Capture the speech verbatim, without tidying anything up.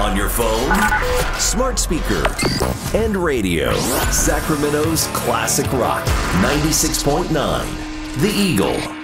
On your phone, smart speaker, and radio. Sacramento's classic rock, ninety-six point nine. The Eagle.